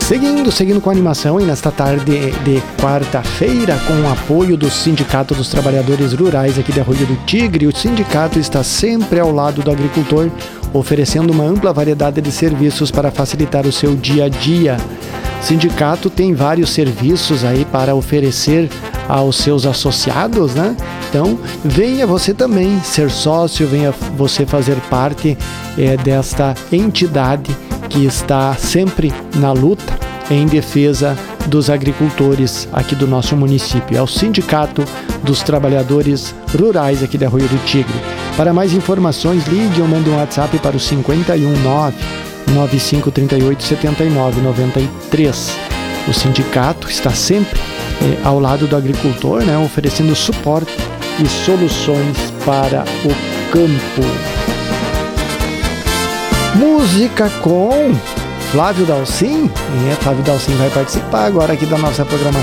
Seguindo com a animação, e nesta tarde de quarta-feira, com o apoio do Sindicato dos Trabalhadores Rurais aqui de Arroio do Tigre, o sindicato está sempre ao lado do agricultor, oferecendo uma ampla variedade de serviços para facilitar o seu dia a dia. O sindicato tem vários serviços aí para oferecer aos seus associados, né? Então, venha você também ser sócio, venha você fazer parte desta entidade que está sempre na luta em defesa dos agricultores aqui do nosso município. É o Sindicato dos Trabalhadores Rurais aqui de Arroio do Tigre. Para mais informações, ligue ou mande um WhatsApp para o 519-9538-7993. O sindicato está sempre ao lado do agricultor, né, oferecendo suporte e soluções para o campo. Música com Flávio Dalcin. Flávio Dalcin vai participar agora aqui da nossa programação.